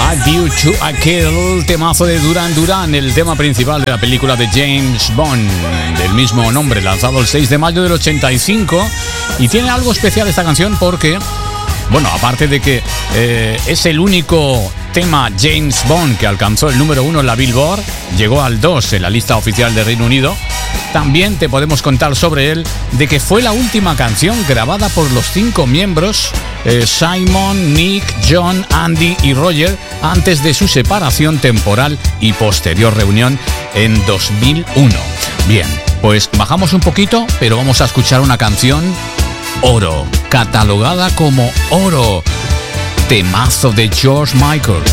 I View to a Kill, temazo de Duran Duran, el tema principal de la película de James Bond, del mismo nombre, lanzado el 6 de mayo del 85. Y tiene algo especial esta canción porque, bueno, aparte de que es el único tema James Bond que alcanzó el número 1 en la Billboard, llegó al 2 en la lista oficial de Reino Unido. También te podemos contar sobre él de que fue la última canción grabada por los 5 miembros, Simon, Nick, John, Andy y Roger, antes de su separación temporal y posterior reunión en 2001. Bien, pues bajamos un poquito, pero vamos a escuchar una canción oro, catalogada como oro, temazo de George Michael.